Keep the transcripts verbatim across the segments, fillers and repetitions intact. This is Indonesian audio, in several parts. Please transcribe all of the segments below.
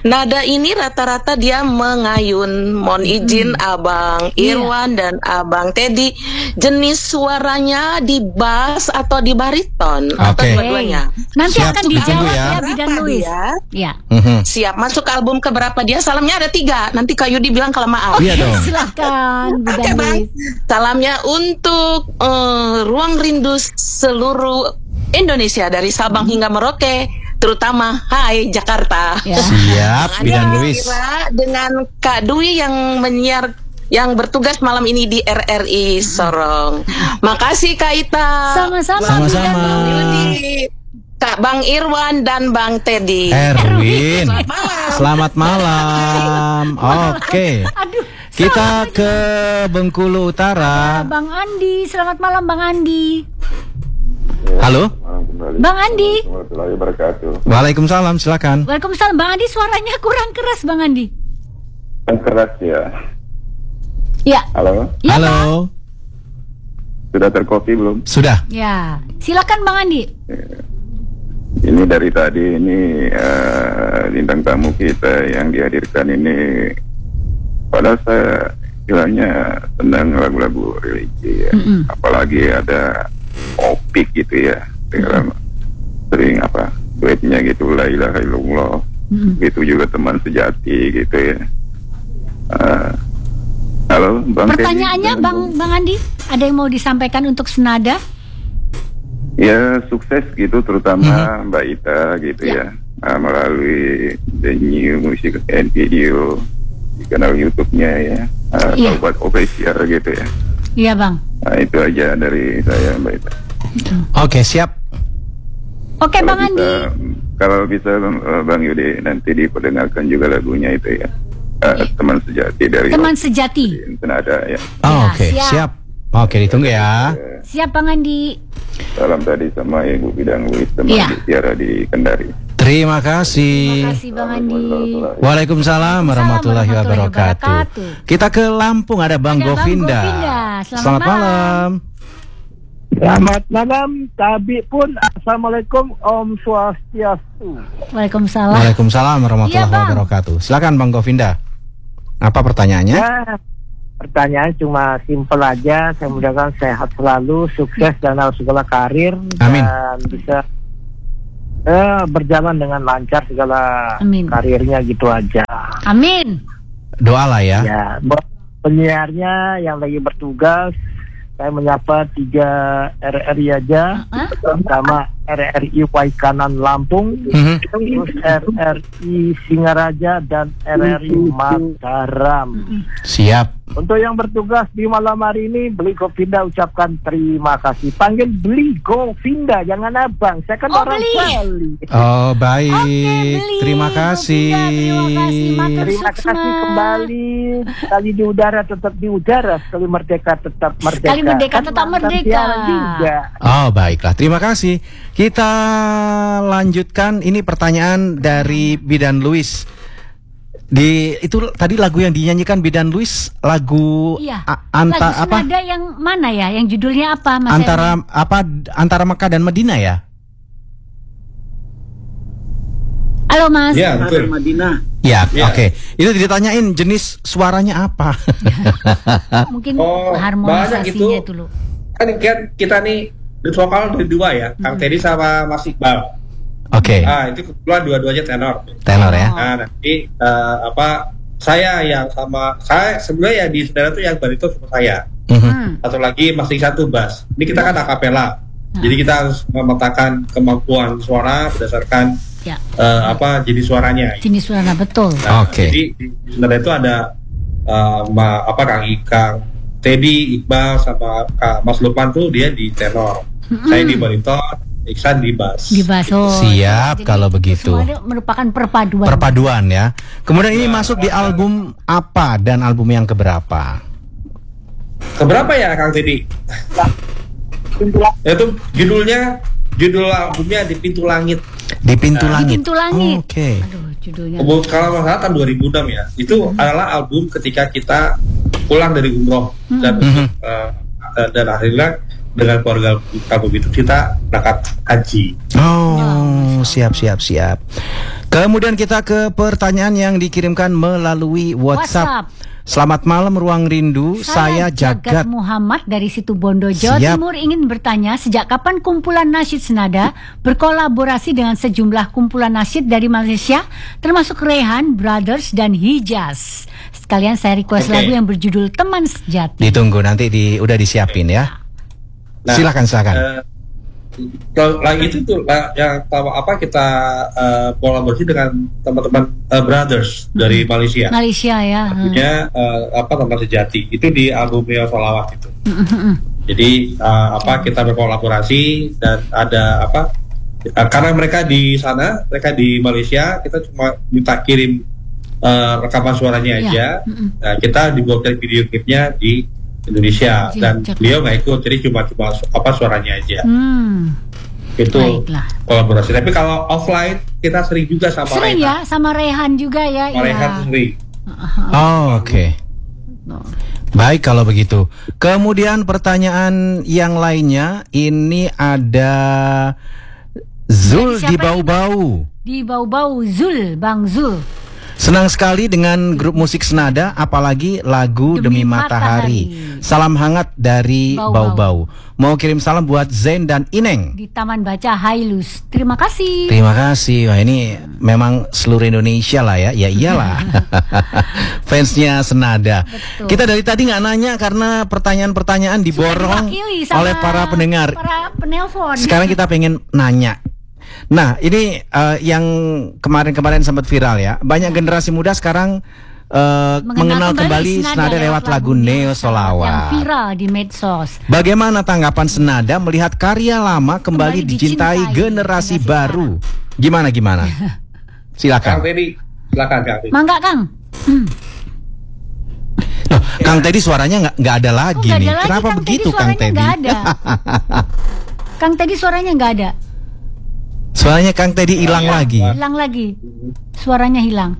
nada ini rata-rata dia mengayun. Mohon izin hmm. Abang Irwan yeah. dan Abang Teddy, jenis suaranya di bass atau di bariton okay. atau dua-duanya? Nanti siap, akan dijawab ya, ya Bidan Luis. Ya. Mm-hmm. Siap, masuk ke album keberapa dia? Salamnya ada tiga. Nanti Kak Yudi bilang kelamaan. Iya dong. Silakan Bidan okay, Luis. Salamnya untuk uh, Ruang Rindu seluruh Indonesia dari Sabang hmm. hingga Merauke, terutama Hai Jakarta. Ya. Siap, Bidan Luis. Dengan Kak Dwi yang menyiar yang bertugas malam ini di R R I Sorong. Makasih Kak Ita. Sama-sama. Sama-sama. Kak Bang Irwan dan Bang Teddy. Erwin. Selamat malam. Oke. Okay. Kita ke Bengkulu Utara. Bang Andi, selamat malam Bang Andi. Halo. Bang Andi. Waalaikumsalam, silakan. Waalaikumsalam Bang Andi, suaranya kurang keras Bang Andi. Kurang keras ya. Ya. Halo. Ya, Halo. Bang. Sudah terkopi belum? Sudah. Ya. Silakan Bang Andi. Ini dari tadi ini uh, bintang tamu kita yang dihadirkan ini, padahal saya bilangnya senang lagu-lagu religi ya. Mm-hmm. Apalagi ada opik gitu ya, mm-hmm. sering apa duetnya gitu, la ilaha illallah, mm-hmm. itu juga teman sejati gitu ya. Uh, halo Bang. Pertanyaannya Teddy, Bang Bang Andi, ada yang mau disampaikan untuk senada? Ya sukses gitu, terutama mm-hmm. Mbak Ita gitu ya, ya uh, melalui The New Music and Video di kanal YouTube-nya ya, uh, yeah. Sobat Official gitu ya. Iya Bang. Nah itu aja dari saya Mbak Ita. Oke okay, siap. Oke okay, Bang bisa, Andi. Kalau bisa uh, Bang Yudi nanti diperdengarkan juga lagunya itu ya, uh, yeah. Teman Sejati dari Teman Sejati. Senada ya. Oh, oke okay. siap. siap. Oke, ditunggu ya. Siap Bang Andi. Salam tadi sama Ibu Bidang Luis, teman ya. Tiara di Kendari. Terima kasih. Terima kasih Bang Andi. Waalaikumsalam warahmatullahi wabarakatuh. Kita ke Lampung, ada Bang ada Govinda. Bang Govinda. Selamat, Selamat malam. Selamat malam, Tabi pun. Assalamualaikum, Om Swastiastu. Waalaikumsalam. Waalaikumsalam warahmatullahi ya, wabarakatuh. Silakan Bang Govinda. Apa pertanyaannya? Ya. Pertanyaan cuma simpel aja. Saya mudah-mudahan sehat selalu, sukses dalam segala karir. Amin. Dan bisa eh, berjalan dengan lancar segala Amin. Karirnya gitu aja. Amin. Doa lah ya. Ya, buat penyiarnya yang lagi bertugas, saya menyapa tiga R R I aja, pertama R R I Waikanan Lampung, mm-hmm. terus R R I Singaraja dan R R I Mataram. Siap. Untuk yang bertugas di malam hari ini, Beli Govinda ucapkan terima kasih. Panggil Beli Govinda, jangan abang. Saya kan oh, orang Beli. Bali. Oh baik, okay, Beli. Terima kasih. Govinda, terima kasih, terima kasih kembali. Sekali di udara tetap di udara, sekali merdeka tetap merdeka. Sekali merdeka kan tetap merdeka. Juga. Oh baiklah, terima kasih. Kita lanjutkan, ini pertanyaan dari Bidan Luis. Di itu tadi lagu yang dinyanyikan Bidan Luis, lagu iya. a, anta, lagu apa? Senada yang mana ya? Yang judulnya apa Mas Antara Erwin? apa antara Mekah dan Medina ya? Halo Mas. Ya, betul. Madinah. Ya, ya. Oke. Okay. Itu ditanyain jenis suaranya apa? Mungkin oh, harmonisasinya itu dulu. Kan kita nih di vokal dari dua ya, Kang hmm. Teddy sama Mas Iqbal. Oke. Okay. Ah, itu kebetulan dua-duanya tenor. Tenor ya. Nah, nanti uh, apa saya yang sama saya sebenarnya ya di saudara tuh yang bariton sama saya. Mm-hmm. Satu lagi masih satu bass. Ini kita kan akapela. Hmm. Jadi kita harus memetakan kemampuan suara berdasarkan ya. uh, apa jenis suaranya. Jenis suara betul. Nah, Oke. Okay. Jadi di saudara itu ada uh, ma, apa Kang Kang Teddy, Iqbal sama Kak Mas Lukman tuh dia di tenor. Mm-hmm. Saya di bariton, Iksan di bass. Di bass. Oh, siap. Jadi, kalau begitu. Semuanya merupakan perpaduan. Perpaduan ya. Kemudian ini nah, masuk di album apa dan album yang keberapa? Keberapa ya Kang Teddy? Itu judulnya judul albumnya Di Pintu Langit. Di Pintu nah, Langit. Di Pintu Langit. Oh, Oke. Okay. Aduh, judulnya. Kalau nggak salah tahun dua ribu enam ya. Itu hmm. adalah album ketika kita pulang dari umroh hmm. dan hmm. Uh, dan akhirnya dengan keluarga kamu itu kita berangkat haji. Oh, siap siap siap. Kemudian kita ke pertanyaan yang dikirimkan melalui WhatsApp. WhatsApp. Selamat malam Ruang Rindu, saya, saya Jagat Jagat Muhammad dari Situbondo, Jawa Siap. Timur ingin bertanya sejak kapan kumpulan nasyid senada berkolaborasi dengan sejumlah kumpulan nasyid dari Malaysia termasuk Rehan, Brothers dan Hijaz. Sekalian saya request Oke. lagu yang berjudul Teman Sejati. Ditunggu nanti di udah disiapin ya. Nah, silakan silakan. eh, kalau lagi itu tuh lah, yang tahu apa kita eh, kolaborasi dengan teman-teman eh, Brothers dari Malaysia. Malaysia ya. Lagunya eh, apa Teman Sejati itu di album Neo Solawat itu. Jadi eh, apa kita berkolaborasi dan ada apa eh, karena mereka di sana, mereka di Malaysia, kita cuma minta kirim eh, rekaman suaranya Iya. aja. Nah, kita dibuatkan video klipnya di Indonesia Di dan Jakarta. beliau nggak ikut, jadi cuma cuma su- apa suaranya aja. Hmm. Itu Baiklah. kolaborasi. Tapi kalau offline kita sering juga sama Sering Rehan. ya sama Rehan juga ya. Sama ya. Rehan sering. Oh, oke. Baik kalau begitu. Kemudian pertanyaan yang lainnya ini ada Zul Dari siapa di ini? Bau-Bau. Di Bau-Bau, Zul, Bang Zul. Senang sekali dengan grup musik senada, apalagi lagu Demi, Demi Matahari. Matahari. Salam hangat dari Bau-Bau. Bau-Bau. Mau kirim salam buat Zain dan Ineng. Di Taman Baca Hailus. Terima kasih. Terima kasih. Wah, ini memang seluruh Indonesia lah ya. Ya iyalah. Fansnya senada. Betul. Kita dari tadi nggak nanya karena pertanyaan-pertanyaan diborong Diwakili sama oleh para pendengar. Para penelpon. Sekarang kita pengen nanya. Nah, ini eh, yang kemarin-kemarin sempat viral ya. Banyak generasi muda sekarang eh, mengenal, kembali senada lewat lagu Neo Yang Solawat. viral di medsos. Bagaimana tanggapan senada melihat karya lama kembali, Kembali dicintai, dicintai generasi generasi baru? Gimana gimana? Kang Silakan. Teddy, silakan Kang Teddy. Mangga Kang. Hmm. Loh, Kang Teddy suaranya nggak nggak ada Oh, lagi nggak nih. ada lagi, Kenapa Kang begitu Teddy Kang suaranya Teddy? nggak ada. Kang Teddy suaranya nggak ada. Suaranya Kang Teddy hilang ya, lagi. Pak. Hilang lagi. Suaranya hilang.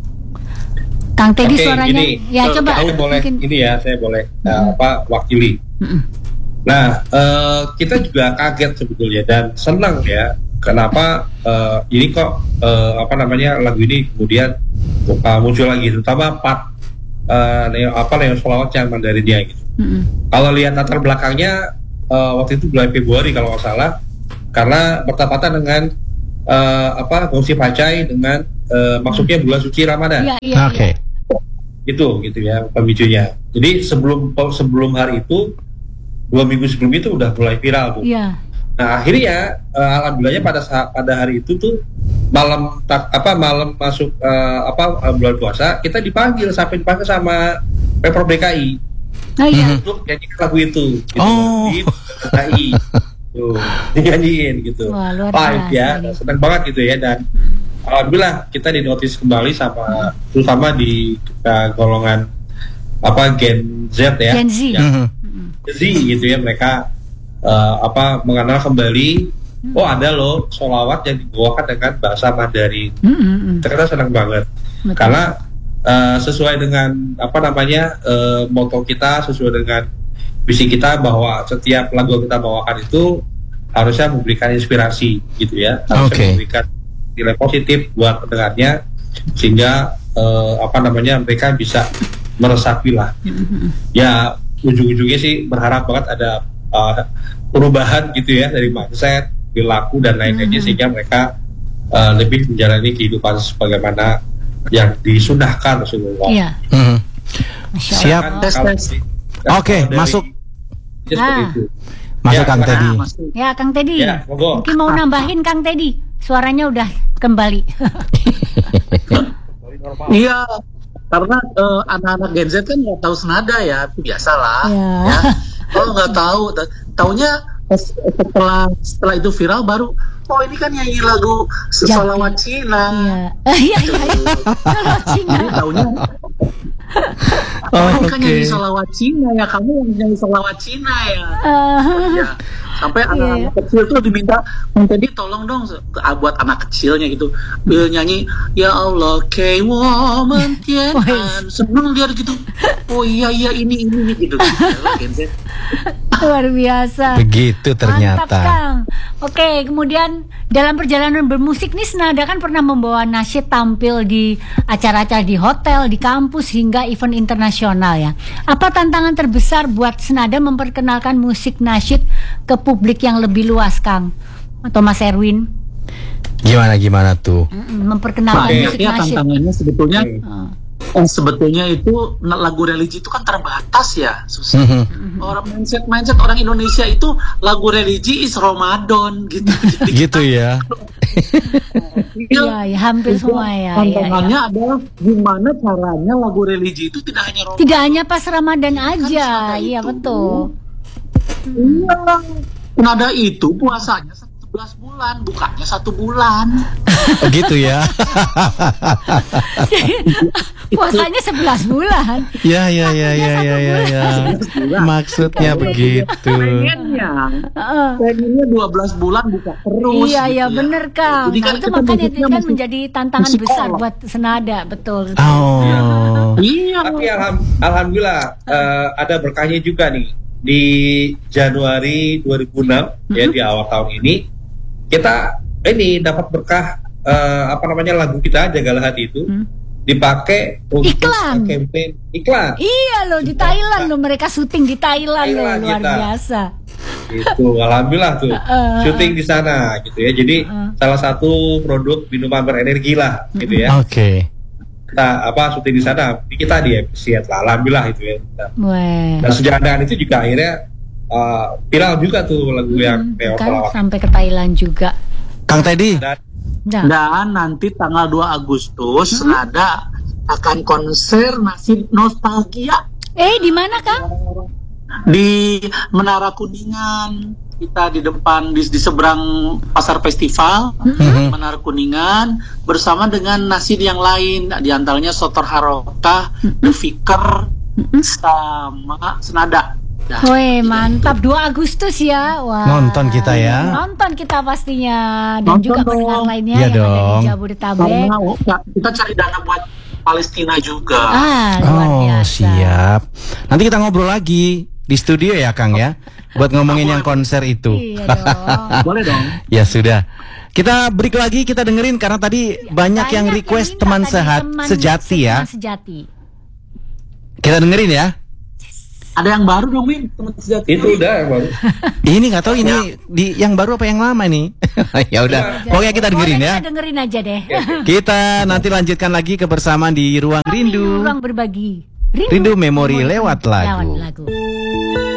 Kang Teddy Oke, suaranya. gini, Ya eh, coba. saya boleh mungkin. ini ya, saya boleh eh, apa wakili. Mm-mm. Nah, eh, kita juga kaget sebetulnya dan senang ya. Kenapa eh, ini kok eh, apa namanya lagu ini kemudian uh, muncul lagi, terutama part eh, neo, apa Neo Solawat yang Mandarinnya gitu. Mm-mm. Kalau lihat latar belakangnya eh, waktu itu bulan Februari kalau nggak salah, karena bertepatan dengan eh, apa Gongsi Pacai dengan eh, masuknya bulan suci Ramadan. Iya, iya. Oke. Itu gitu ya pemicunya. Jadi sebelum sebelum hari itu dua minggu sebelum itu udah mulai viral tuh. Iya. Nah akhirnya uh, alhamdulillahnya pada saat pada hari itu tuh malam tak, apa malam masuk uh, apa uh, bulan puasa kita dipanggil sampai dipanggil sama Pemprov D K I Nah, iya. untuk nyanyikan lagu itu gitu, Oh. di D K I tuh dinyanyiin gitu. Wah, luar Live biasa ya, ini. senang banget gitu ya dan alhamdulillah kita dinotis kembali sama terutama di uh, golongan apa Gen Z ya. Gen Z. Yang Mhm. Z gitu ya mereka uh, apa mengenal kembali oh ada loh solawat yang dibawakan dengan bahasa Mandarin. Mm-mm. Ternyata senang banget Betul. karena uh, sesuai dengan apa namanya uh, moto kita, sesuai dengan visi kita bahwa setiap lagu yang kita bawakan itu harusnya memberikan inspirasi gitu ya, harusnya Oke. memberikan nilai positif buat pendengarnya sehingga uh, apa namanya mereka bisa meresapi lah. Ya ujung-ujungnya sih berharap banget ada uh, perubahan gitu ya dari mindset, perilaku dan lain-lainnya sehingga mereka uh, lebih menjalani kehidupan sebagaimana yang disunahkan Rasulullah. Iya. Mhm. Masya Siap. Allah. Tes, tes. Oke, Dari- masuk. Ya, seperti Ah. itu. Masuk Ya, Kang silakan. Teddy. Ya, Kang Teddy. Ya, monggo. Mungkin mau nambahin Kang Teddy. Suaranya udah kembali. Iya, karena eh, anak-anak Gen Z kan nggak tahu senada ya, itu biasalah. Ya. Ya. Kalau nggak tahu, ta- taunya pas- setelah setelah itu viral baru, oh ini kan nyanyi lagu Solawat Cina. Iya. Iya, iya. iya. Kalau Cina. Jadi taunya, Oh, oh ini kan oke. nyanyi Solawat Cina ya, kamu yang nyanyi Solawat Cina ya. Eh, Ya. Sampai anak-anak kecil tuh diminta, jadi tolong dong ke- buat anak kecilnya gitu. Dia nyanyi, ya Allah, K woman Tian. Seneng dia gitu. Oh iya iya ini ini, ini gitu. gitu. Luar biasa. Begitu ternyata. Mantap, Kang. Oke, kemudian dalam perjalanan bermusik nih Senada kan pernah membawa nasyid tampil di acara-acara di hotel, di kampus hingga event internasional ya. Apa tantangan terbesar buat Senada memperkenalkan musik nasyid ke publik yang lebih luas, Kang? Atau Mas Erwin? Gimana gimana tuh? Mm-mm, memperkenalkan Banyak musik ya nasyid. tantangannya sebetulnya. Oh. Eh, sebetulnya itu na- lagu religi itu kan terbatas ya, susah. Mhm. Orang mindset mindset orang Indonesia itu lagu religi is Ramadan gitu. Gitu ya. Iya, ya, hampir semua ya. ya, Tantangannya ya. adalah gimana caranya lagu religi itu tidak hanya Ramadan. Tidak hanya pas Ramadan aja, Senada iya itu. betul. Iya, nada itu puasanya sebelas bulan, bukannya satu bulan. Gitu ya. Puasanya sebelas bulan. Ya ya ya ya ya ya ya. Maksudnya begitu. Pengennya, Heeh. pengennya dua belas bulan buka terus. Iya, gitu iya ya. bener Kang. Jadi Nah, kan itu kita makanya musiknya itu kan musik- menjadi tantangan musik besar kolok. buat Senada, betul. Oh. Iya. Tapi alham- alhamdulillah eh, ada berkahnya juga nih di Januari dua ribu enam ya, di awal tahun ini kita ini dapat berkah, eh, apa namanya, lagu kita Jagalah Hati itu Hmm. dipakai untuk Iklan. campaign iklan. Iya loh, di Thailand loh, mereka syuting di Thailand, Thailand loh, luar kita. biasa. Gitu, alhamdulillah tuh Heeh. syuting di sana gitu ya. Jadi Heeh. salah satu produk minuman berenergi lah gitu ya. Oke. Kita apa syuting di sana, kita di appreciate lah, alhamdulillah itu ya. Kita. Weh. Dan sejak dengan itu juga akhirnya uh, viral juga tuh lagu yang Hmm, Neo kan Solawat. sampai ke Thailand juga. Kang Teddy. Dan Nah, Dan nanti tanggal dua Agustus ada akan konser Nasyid Nostalgia eh di mana Kang? di Menara Kuningan. Kita di depan di, di seberang pasar festival Mhm. Menara Kuningan bersama dengan nasyid yang lain, di antaranya Sotor Harokah, The Vicar, sama Senada. Nah, Weh, mantap. dua Agustus ya. Wah. Nonton kita ya. Nonton kita pastinya, dan Nonton juga dong. pendengar lainnya Iya yang ada dong. di Jabodetabek. karena oh, kita cari dana buat Palestina juga. Ah, luar Oh, biasa. siap. Nanti kita ngobrol lagi di studio ya, Kang ya. Buat ngomongin yang konser itu. Iya dong. Boleh dong. Ya sudah. Kita break lagi, kita dengerin karena tadi banyak yang request minta teman tadi, sehat teman sejati ya. teman sejati. Kita dengerin ya. Ada yang baru dong, Min? Teman sejati. itu udah yang baru. Ini nggak tahu ini di yang baru apa yang lama nih. Ya udah. Pokoknya kita dengerin Pokoknya ya. Kita dengerin aja deh. Kita nanti lanjutkan lagi kebersamaan di Ruang Rindu. Ruang berbagi. Rindu memori lewat lagu. Lewat lagu.